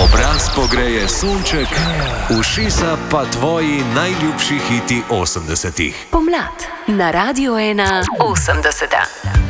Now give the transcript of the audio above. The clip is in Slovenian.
Obraz pogreje sonček, ušesa pa tvoji najljubši hiti 80-ih. Pomlad na Radio 1 80.